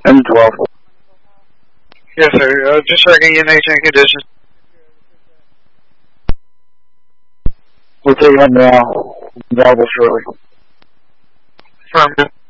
M12. Yes, sir. Just checking in age and conditions. We'll take him now. Available shortly. Affirmative.